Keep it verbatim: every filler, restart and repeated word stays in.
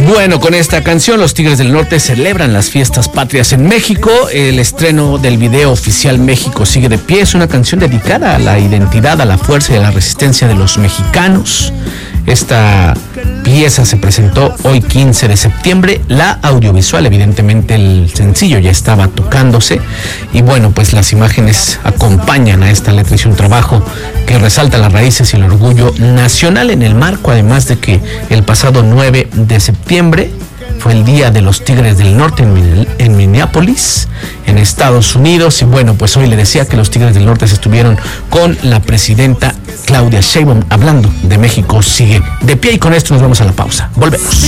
Bueno, con esta canción los Tigres del Norte celebran las fiestas patrias en México. El estreno del video oficial México sigue de pie. Es una canción dedicada a la identidad, a la fuerza y a la resistencia de los mexicanos. Esta pieza se presentó hoy quince de septiembre. La audiovisual, evidentemente el sencillo ya estaba tocándose. Y bueno, pues las imágenes acompañan a esta letra. Es un trabajo que resalta las raíces y el orgullo nacional en el marco, además de que el pasado nueve de septiembre fue el Día de los Tigres del Norte en, en Minneapolis, en Estados Unidos. Y bueno, pues hoy le decía que los Tigres del Norte estuvieron con la presidenta Claudia Sheinbaum hablando de México sigue de pie. Y con esto nos vamos a la pausa. Volvemos.